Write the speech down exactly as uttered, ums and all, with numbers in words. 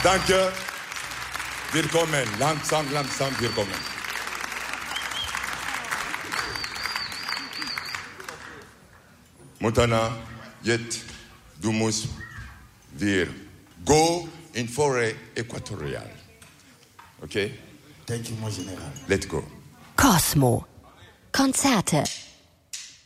Danke. Wir kommen. Langsam, langsam, wir kommen. Montana, jetzt, du musst, wir go in Forêt Äquatoriale. Okay? Thank you, mon General. Let's go. Cosmo. Konzerte.